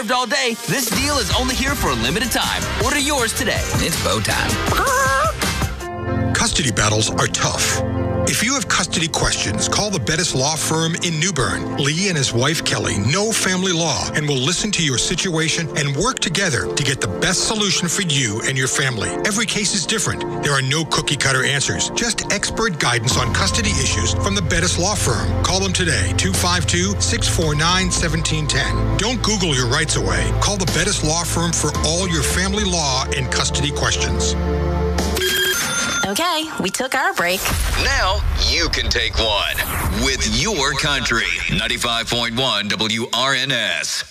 all day, this deal is only here for a limited time. Order yours today. It's Bo time. Custody battles are tough. If you have custody questions, call the Bettis Law Firm in New Bern. Lee and his wife, Kelly, know family law and will listen to your situation and work together to get the best solution for you and your family. Every case is different. There are no cookie-cutter answers, just expert guidance on custody issues from the Bettis Law Firm. Call them today, 252-649-1710. Don't Google your rights away. Call the Bettis Law Firm for all your family law and custody questions. Okay, we took our break. Now you can take one with your country. 95.1 WRNS.